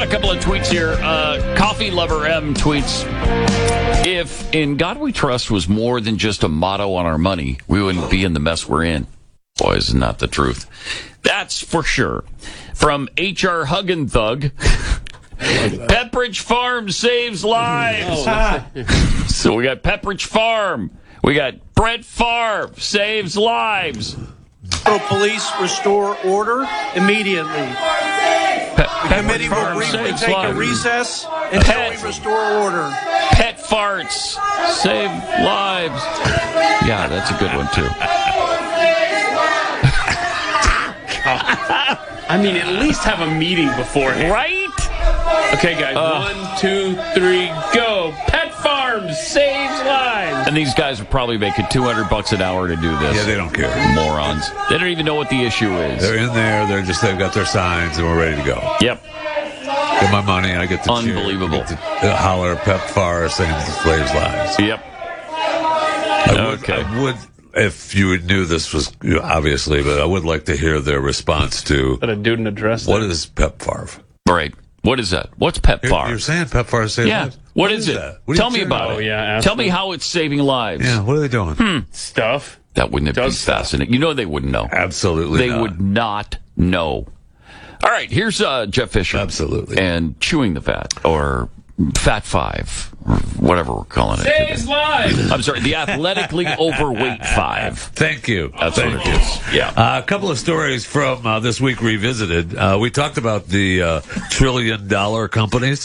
A couple of tweets here. Coffee Lover M tweets, if In God We Trust was more than just a motto on our money, we wouldn't be in the mess we're in. Boy, isn't that the truth. That's for sure. From H.R. Huggin Thug, Pepperidge Farm saves lives. So we got Pepperidge Farm. We got Brett Favre saves lives. Police restore order immediately. The committee will briefly take a recess until we restore order. Pet farts save lives. Yeah, that's a good one, too. I mean, at least have a meeting beforehand. Right? Okay, guys. 1, 2, 3, go. Pet Farm saves lives. And these guys are probably making $200 an hour to do this. Yeah, they don't care. Morons. They don't even know what the issue is. They're in there. They've got their signs, and we're ready to go. Yep. Get my money, and I get to Unbelievable. cheer. I get to holler Pep Farr saying the slaves' lives. Yep. I would, if you knew this was obviously, but I would like to hear their response to Let a dude in a dress. what is Pep Farr? Right. What is that? What's Pep Farr? You're saying Pep Farr saves Yeah. lives? What is it? That? What are Tell you me cheering about Oh, it. yeah, Tell me how it's saving lives. Yeah, what are they doing? Stuff. That wouldn't be fascinating. You know they wouldn't know. Absolutely They not. would not know. All right, here's Jeff Fisher. Absolutely. And Chewing the Fat, or Fat Five, or whatever we're calling it Saves today. lives. I'm sorry, the athletically overweight five. Thank you. That's Thank what you. it is. Yeah. A couple of stories from this week revisited. We talked about the $1 trillion companies.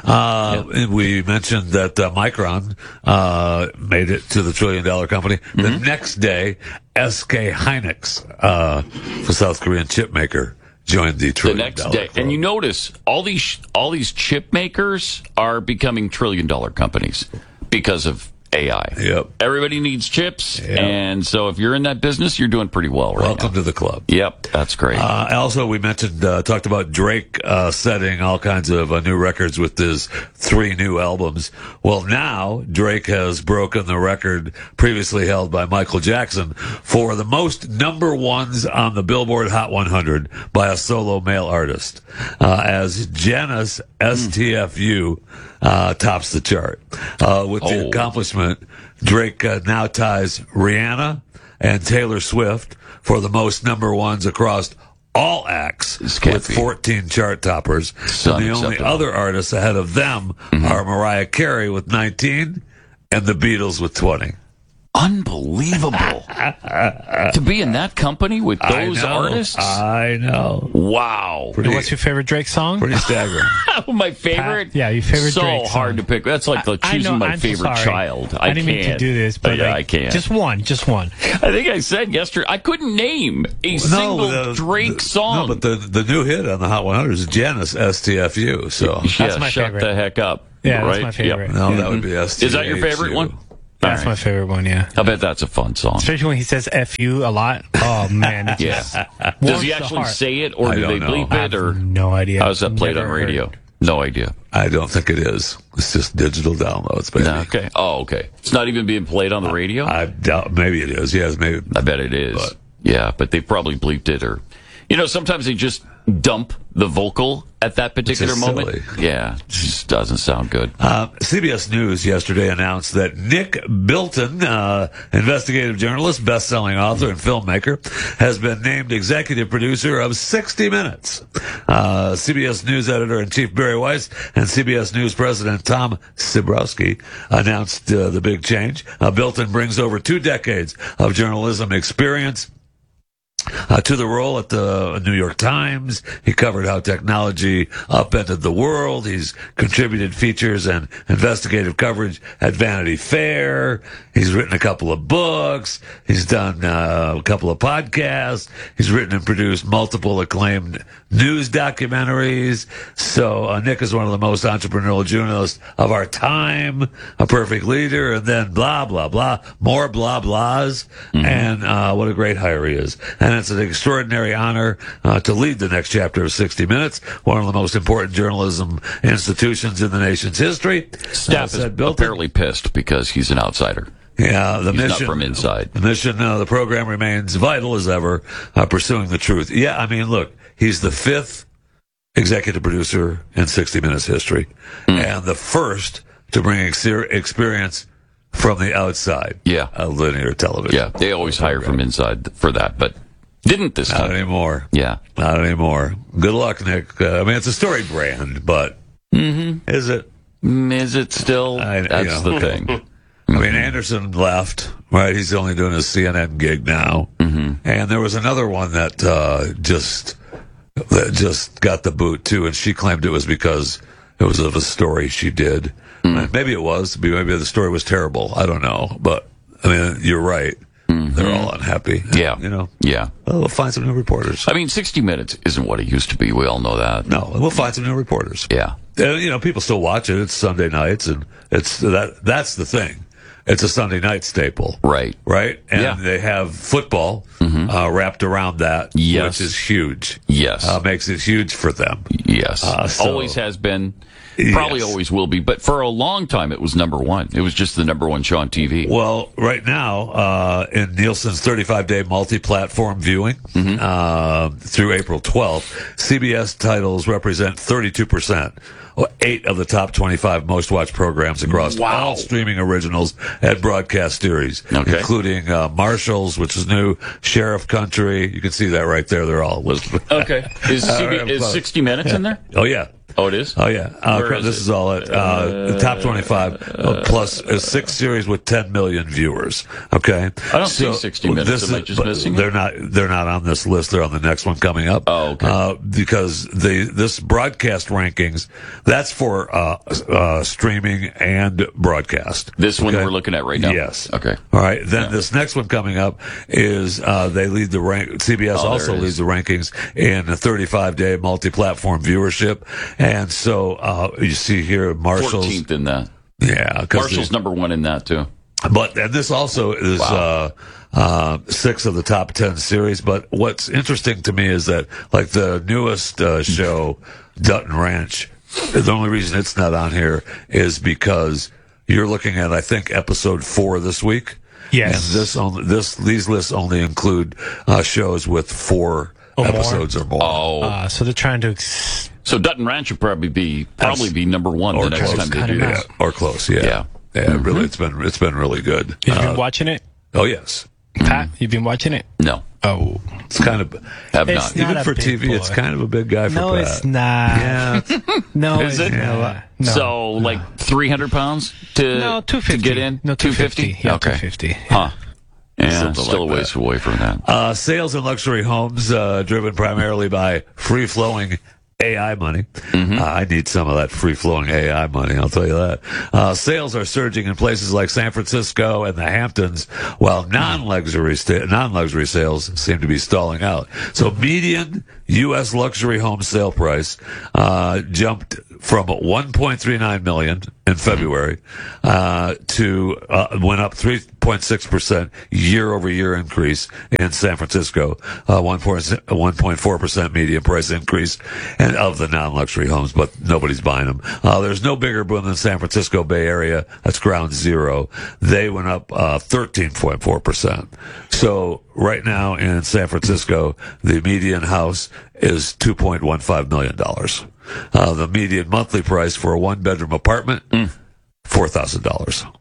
And we mentioned that Micron made it to the $1 trillion company. The next day, SK Hynix, the South Korean chip maker, joined the $1 trillion next day. club. And you notice all these chip makers are becoming $1 trillion companies because of AI. Yep. Everybody needs chips, Yep. and so if you're in that business, you're doing pretty well right Welcome now. to the club. Yep, that's great. Also, we mentioned, talked about Drake setting all kinds of new records with his 3 new albums. Well, now Drake has broken the record previously held by Michael Jackson for the most number ones on the Billboard Hot 100 by a solo male artist, as Janice STFU tops the chart. With the accomplishment, Drake now ties Rihanna and Taylor Swift for the most number ones across all acts with 14 chart toppers. And the only other artists ahead of them are Mariah Carey with 19 and the Beatles with 20. Unbelievable. To be in that company with those artists? I know. Wow. What's your favorite Drake song? Pretty staggering. My favorite? Yeah, your favorite so Drake song. hard to pick. That's like choosing my favorite child. I didn't mean to do this, but yeah, like, I can't. Just one. I think I said yesterday, I couldn't name a single Drake song. No, but the new hit on the Hot 100 is Janice STFU. So yeah, my shut favorite. the heck up. Yeah, right? that's my favorite. Yep. no, that would be STFU. Is that your favorite one? That's my favorite one, yeah. I bet that's a fun song. Especially when he says "fu" a lot. Oh man, it just Does he warms the actually heart. say it, or I do they don't know. bleep I it, have or no idea. how's that played on Never radio? heard. No idea. I don't think it is. It's just digital downloads, baby. Okay. Oh, okay. It's not even being played on the radio? I doubt. Maybe it is. Yes, maybe. I bet it is. Yeah, but they probably bleeped it, or sometimes they just dump the vocal at that particular moment. silly. Yeah, it just doesn't sound good. CBS News yesterday announced that Nick Bilton, investigative journalist, best-selling author, and filmmaker, has been named executive producer of 60 Minutes. CBS News editor-in-chief Barry Weiss and CBS News president Tom Sibrowski announced the big change. Bilton brings over 2 decades of journalism experience to the role at the New York Times. He covered how technology upended the world. He's contributed features and investigative coverage at Vanity Fair. He's written a couple of books. He's done a couple of podcasts. He's written and produced multiple acclaimed news documentaries. So Nick is one of the most entrepreneurial journalists of our time, a perfect leader, and then blah, blah, blah, more blah, blahs. And what a great hire he is. And it's an extraordinary honor to lead the next chapter of 60 Minutes, one of the most important journalism institutions in the nation's history. Staff is apparently pissed because he's an outsider. Yeah, the He's mission not from inside. The mission, the program remains vital as ever, pursuing the truth. Yeah, I mean, look, he's the 5th executive producer in 60 Minutes history, and the first to bring experience from the outside of linear television. Yeah, they always hire from inside for that, but didn't this time. Not anymore. Yeah. Not anymore. Good luck, Nick. I mean, it's a storied brand, but is it? Is it still? That's the thing. I mean, Anderson left, right? He's only doing his CNN gig now. And there was another one that just got the boot, too, and she claimed it was because it was of a story she did. Maybe it was. Maybe the story was terrible. I don't know. But, I mean, you're right. They're all unhappy. Yeah. You know? Yeah. Well, we'll find some new reporters. I mean, 60 Minutes isn't what it used to be. We all know that. No, we'll find some new reporters. Yeah. You know, people still watch it. It's Sunday nights, and that's the thing. It's a Sunday night staple. Right. Right? And they have football wrapped around that, which is huge. Yes. Makes it huge for them. Yes. Always has been. Probably always will be. But for a long time, it was number one. It was just the number one show on TV. Well, right now, in Nielsen's 35-day multi-platform viewing through April 12th, CBS titles represent 32%. 8 of the top 25 most watched programs across all streaming originals and broadcast series, including Marshals, which is new, Sheriff Country. You can see that right there. They're all listed. Okay. Is 60 Minutes in there? Oh, yeah. Oh, it is? Oh, yeah. This is all at the top 25 plus a 6 series with 10 million viewers. Okay. I don't see 60 Minutes. Am I just missing They're not on this list. They're on the next one coming up. Oh, okay. Because this broadcast rankings, that's for streaming and broadcast. This one we're looking at right now? Yes. Okay. All right. Then this next one coming up is they lead the CBS also leads the rankings in a 35-day multi-platform viewership. And so you see here Marshals 14th in that. Yeah, Marshals number one in that too. And this also is 6 of the top 10 series. But what's interesting to me is that, like, the newest show, Dutton Ranch, the only reason it's not on here is because you're looking at, I think, episode 4 this week. Yes. And these lists only include shows with 4 episodes or more. Oh, so they're trying to. So Dutton Ranch would probably be number one the next time they do that. Or close, yeah. Really, it's been really good. Have you been watching it? Oh, yes. Pat, you've been watching it? No. Oh. It's kind of... Have not. Even for TV, it's kind of a big guy for Pat. No, it's not. Yeah. No, is it? No. So, like 300 pounds to 250. To get in? No, 250. Yeah, okay. 250. Huh. Yeah, still like a ways away from that. Sales in luxury homes driven primarily by free-flowing AI money. I need some of that free-flowing AI money, I'll tell you that. Sales are surging in places like San Francisco and the Hamptons, while non-luxury sales seem to be stalling out. So median U.S. luxury home sale price jumped from $1.39 million in February to went up 3.6% year-over-year increase in San Francisco, 1.4% median price increase, and of the non-luxury homes, but nobody's buying them. There's no bigger boom than San Francisco Bay Area. That's ground zero. They went up 13.4%. So right now in San Francisco, the median house is $2.15 million. The median monthly price for a one-bedroom apartment, $4,000.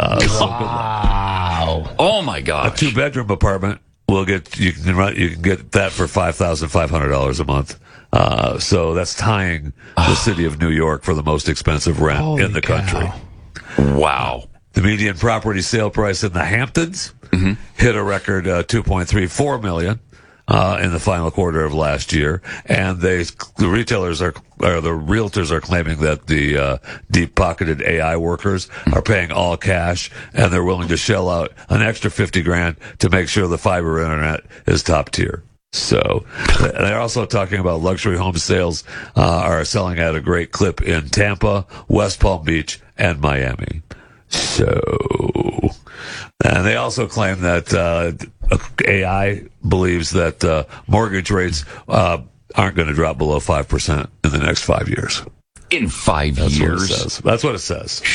Wow! Oh my gosh! A two-bedroom apartment you can get that for $5,500 a month. So that's tying the city of New York for the most expensive rent in the country. Wow! The median property sale price in the Hamptons hit a record $2.34 million. In the final quarter of last year, and the realtors are claiming that the deep-pocketed AI workers are paying all cash, and they're willing to shell out an extra $50,000 to make sure the fiber internet is top tier. So they're also talking about luxury home sales are selling at a great clip in Tampa, West Palm Beach, and Miami. So, and they also claim that AI believes that mortgage rates aren't going to drop below 5% in the next 5 years. In 5 years? That's what it says.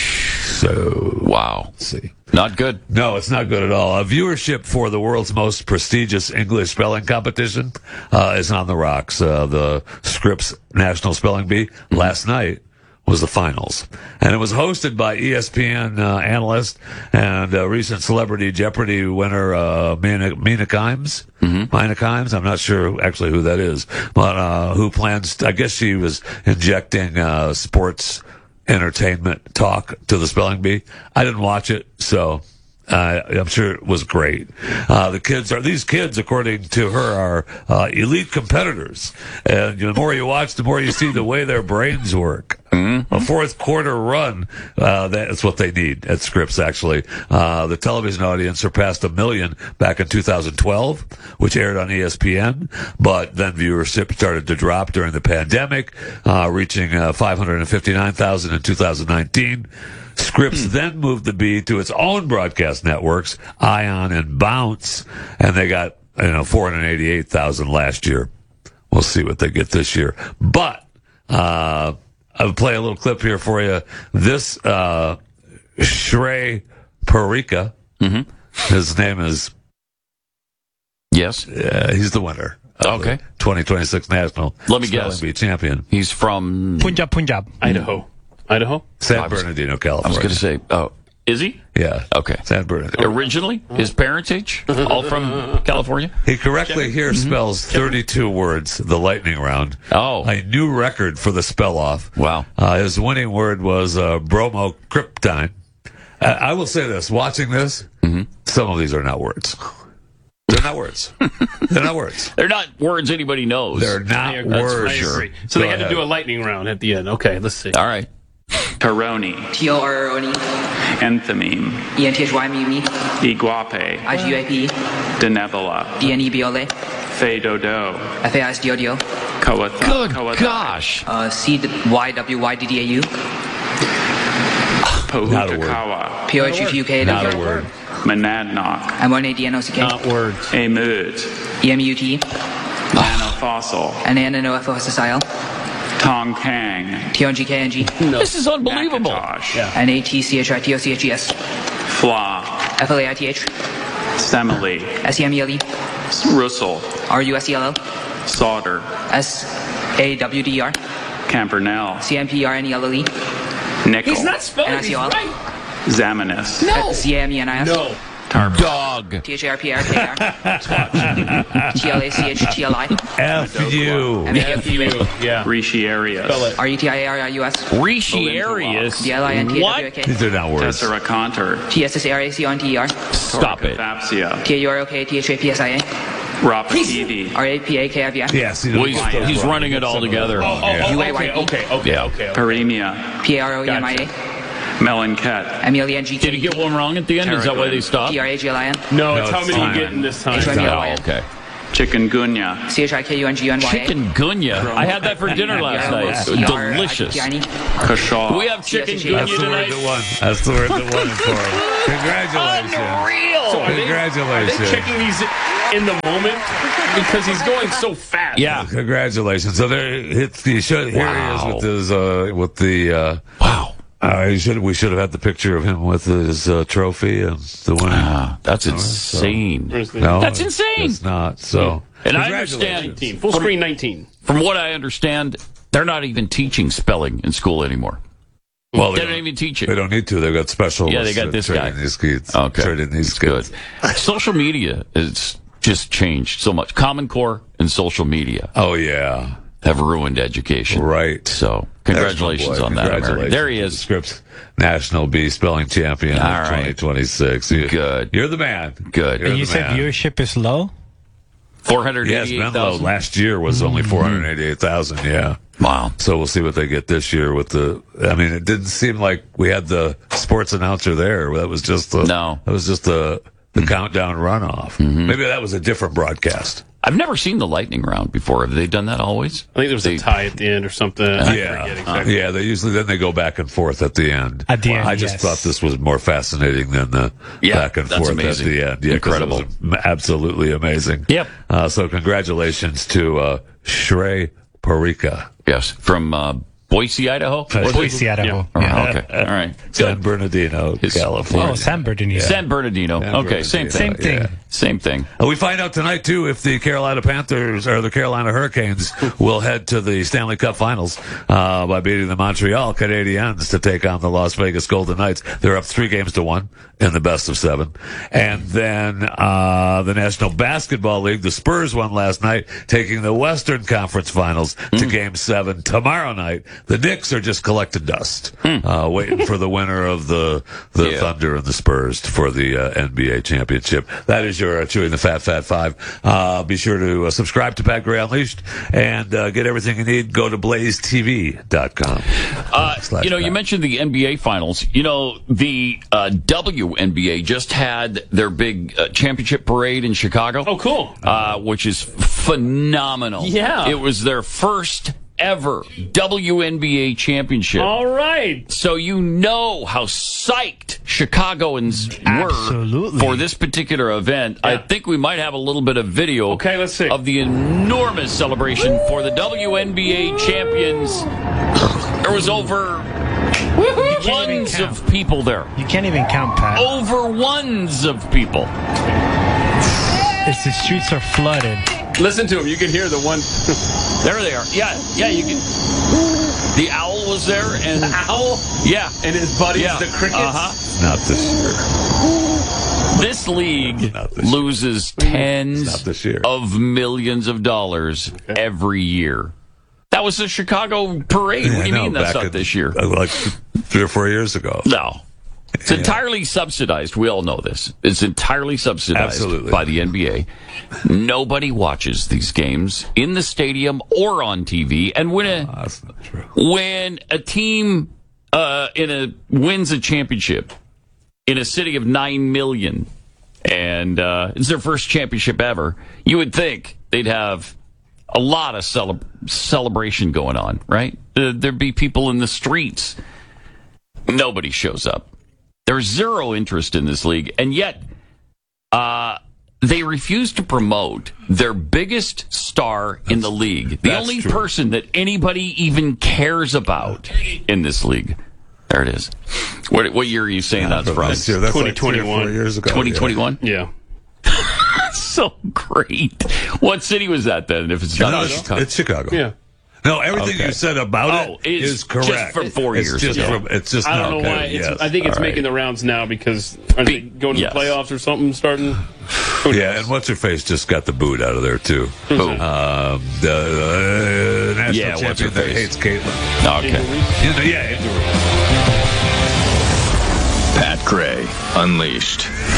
So, Wow. let's see. Not good. No, it's not good at all. Viewership for the world's most prestigious English spelling competition is on the rocks. The Scripps National Spelling Bee last night was the finals. And it was hosted by ESPN analyst and recent Celebrity Jeopardy winner Mina Kimes. Mina Kimes, I'm not sure actually who that is, but who plans, I guess she was injecting sports entertainment talk to the spelling bee. I didn't watch it, so I'm sure it was great. These kids, according to her, are elite competitors. And the more you watch, the more you see the way their brains work. A fourth quarter run, that's what they need at Scripps, actually. The television audience surpassed 1 million back in 2012, which aired on ESPN, but then viewership started to drop during the pandemic, reaching 559,000 in 2019. Scripps then moved the Bee to its own broadcast networks, Ion and Bounce, and they got 488,000 last year. We'll see what they get this year. But I'll play a little clip here for you. This Shrey Parika, his name is. Yes. He's the winner. Okay. 2026 National Let me Spelling guess. Bee champion. He's from Punjab. Idaho. San Bernardino, California. I was going to say, oh, is he? Yeah. Okay. San Bernardino. Originally, his parentage, all from California? He correctly here spells 32 words, the lightning round. Oh. A new record for the spell off. Wow. His winning word was bromocryptine. I will say this, watching this, some of these are not words. They're not words. They're not words. They're not words anybody knows. They're not words. I agree. So they had to do a lightning round at the end. Okay, let's see. All right. Taroni, T-O-R-O-N-E, Enthymeme, E-N-T-H-Y-M-E-M-E, Iguape, I-G-U-A-P, Denebola, D-N-E-B-O-L-A, Fedodo, F-A-S-D-O-D-O, Good gosh. C-Y-W-Y-D-D-A-U, Pohutakawa, P-O-H-U-K-A-W, Not a word. Monadnock, M-O-N-A-D-N-O-C-K, Not words. Emut, E-M-U-T, Nanofossil, N-A-N-O-F-O-S-S-I-L, Tongkang, T-O-N-G-K-N-G, This is unbelievable. Nakatosh, N-A-T-C-H-I-T-O-C-H-E-S, Fla, F-L-A-I-T-H, Semele, S-E-M-E-L-E, Russell, R-U-S-E-L-L, Sauter, S-A-W-D-E-R, Campernell, C-M-P-R-N-E-L-L-E, Nickel, He's not spelling these N-I-C-O-L, right. Zaminus, C-A-M-E-N-I-S, No. Dog. T-H-A-R-P-R-K-R, T-L-A-C-H-T-L-I, F-U. M-A-F-U-A, Yeah. Retiarius, Spell it. R-E-T-I-A-R-I-U-S, Retiarius. D-L-I-N-T-A-W-A-K, These are not words. Tesseraconter, T-S-S-A-R-A-C-O-N-T-E-R, Stop it. Thapsia, T-A-U-R-O-K-T-H-A-P-S-I-A, Rapakidi, R-A-P-A-K-I-V-I, Yes. Well, he's running it all together. Okay. Yeah. Paremia, P-A-R-O-E-M-I-A, Melanket, M-E-L-E-N-G-K, Did he get one wrong at the end? Is that why they stopped? T-R-A-G-L-I-N, No, No, it's how it's many fine. you getting this time. H-Y-M-E-L-Y, Oh, okay. Chikungunya, C-H-I-K-U-N-G-U-N-Y-A, Chikungunya. I had that for dinner last night. Delicious. Kashaw, We have chikungunya That's the word tonight. that won. That's the word that won it for him. Congratulations. Unreal. So are they Congratulations. checking these in the moment? Because he's going so fast. Yeah. Congratulations. So there, here he is Wow. with his, with the, Wow. we should have had the picture of him with his trophy and the winning. That's insane. No, That's insane. It's not. So, And I congratulations. understand, 19. Full screen 19. from what I understand, they're not even teaching spelling in school anymore. Well, They don't even teach it. They don't need to. They've got specialists. Yeah, they got this guy. training these kids. Okay. Training these Good. kids. Social media is just changed so much. Common Core and social media Oh yeah, have ruined education. right. So, congratulations There's my boy. on that, America. Congratulations. There he is. Scripps National Bee Spelling Champion All of right. 2026. Good. You're the man. Good. You're And you the said man. viewership is low? Yes, Menlo 488,000. last year was only 488,000. Yeah. Wow. So we'll see what they get this year with the. I mean, it didn't seem like we had the sports announcer there. That was just the. No. That was just the countdown runoff. Maybe that was a different broadcast. I've never seen the lightning round before. Have they done that always? I think there was a tie at the end or something. I forget exactly. Yeah. They usually then they go back and forth at the end. At the end, I just yes. thought this was more fascinating than the Yeah, back and that's forth amazing. at the end. Yeah, 'cause it Incredible. was absolutely amazing. Yep. So congratulations to Shrey Parika. Yes. From Boise, Idaho? Boise, Idaho. Yeah. Okay. All right. San Bernardino, California. Oh, San Bernardino. San Bernardino. Okay, same thing. Same thing. Yeah. Same thing. We find out tonight, too, if the Carolina Panthers or the Carolina Hurricanes will head to the Stanley Cup Finals by beating the Montreal Canadiens to take on the Las Vegas Golden Knights. They're up 3-1 in the best of 7. And then the National Basketball League, the Spurs won last night, taking the Western Conference Finals to Game 7 tomorrow night. The Knicks are just collecting dust, waiting for the winner of the Thunder and the Spurs for the NBA championship. That is your Chewing the Fat 5. Be sure to subscribe to Pat Gray Unleashed and get everything you need. Go to blazetv.com. You mentioned the NBA Finals. The WNBA just had their big championship parade in Chicago. Oh, cool. Which is phenomenal. Yeah. It was their first ever WNBA championship. All right. So you know how psyched Chicagoans were for this particular event. Yeah. I think we might have a little bit of video Okay, let's see. of the enormous celebration for the WNBA champions. There was over ones of people there. You can't even count, Pat. Over ones of people. It's the streets are flooded. Listen to him. You can hear the one. There they are. Yeah, you can. The owl was there, and The owl? Yeah, And his buddies, the crickets? Not this year. This league Not this year. loses tens Not this year. of millions of dollars every year. That was the Chicago parade. What do you mean that's not this year? Like 3 or 4 years ago. No. It's entirely subsidized. We all know this. It's entirely subsidized Absolutely. by the NBA. Nobody watches these games in the stadium or on TV. And That's not true. when a team wins a championship in a city of 9 million, and it's their first championship ever, you would think they'd have a lot of celebration going on, right? There'd be people in the streets. Nobody shows up. There's zero interest in this league, and yet they refuse to promote their biggest star in the league. The only person that anybody even cares about in this league. There it is. What year are you saying that's from? This year, that's 2021. like 3 or 4 years ago. 2021? Yeah. So great. What city was that then? If it's not Chicago. It's Chicago. Yeah. No, everything you said about it is correct. Just from 4 years It's just ago. it's just I don't know okay, why. yes. I think it's All right. making the rounds now because are they going to Yes. the playoffs or something starting? Yeah, and what's her face just got the boot out of there too. Who? The national Yeah, what's her champion that face? hates Caitlyn. Okay. Yeah, Pat Gray Unleashed.